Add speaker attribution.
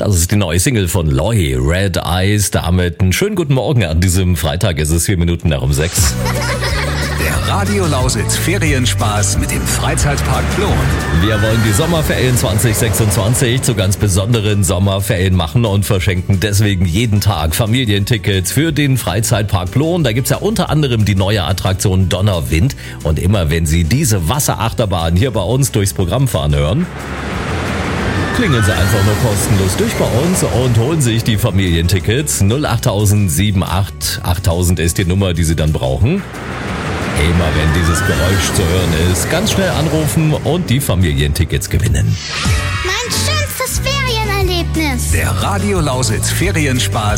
Speaker 1: Das ist die neue Single von Loy, Red Eyes. Damit einen schönen guten Morgen an diesem Freitag. Es ist 4 Minuten nach um 6.
Speaker 2: Der Radio Lausitz Ferienspaß mit dem Freizeitpark Plon.
Speaker 1: Wir wollen die Sommerferien 2026 zu ganz besonderen Sommerferien machen und verschenken deswegen jeden Tag Familientickets für den Freizeitpark Plon. Da gibt's ja unter anderem die neue Attraktion Donnerwind. Und immer wenn Sie diese Wasserachterbahn hier bei uns durchs Programm fahren hören, klingeln Sie einfach nur kostenlos durch bei uns und holen sich die Familientickets. 08078 8000 ist die Nummer, die Sie dann brauchen. Immer wenn dieses Geräusch zu hören ist, ganz schnell anrufen und die Familientickets gewinnen.
Speaker 3: Mein schönstes Ferienerlebnis.
Speaker 2: Der Radio Lausitz Ferienspaß